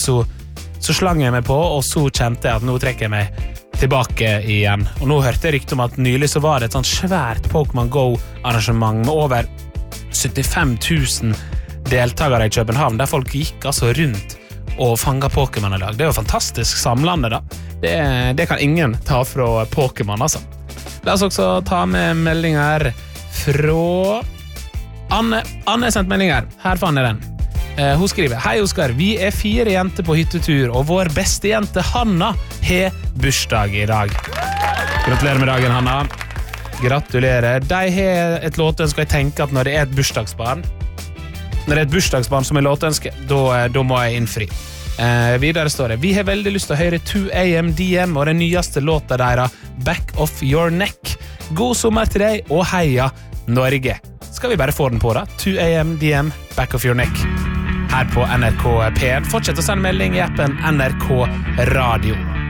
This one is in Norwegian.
så slang jeg meg på, og så kjente jeg at nå trekker jeg meg tilbake igjen. Og nå hørte jeg rykte om at nylig så var det et sånt svært Pokémon Go-arrangement med over 75 000 deltakere i København, der folk gikk altså rundt og fanget Pokémon i lag. Det er jo fantastisk samlende da. Det kan ingen ta fra Pokémon, altså. La oss også ta med meldinger fra Anne. Anne har sendt meldinger. Her fann jeg den. Hun skriver: Hei Oskar, vi 4 jenter på hyttetur, og vår beste jente Hanna har bursdag i dag. Gratulerer med dagen, Hanna. Gratulerer. De har et låtønske, og jeg tenker at når det et bursdagsbarn som er låtønske, da må jeg innfri. Videre står det: Vi har veldig lyst til å høre 2AM DM og den nyeste låta deres, Back of Your Neck. God sommer til deg, og heia Norge. Skal vi bare få den på da? 2AM DM, Back of Your Neck. Her på NRK P1. Fortsett å sende melding i appen NRK Radio.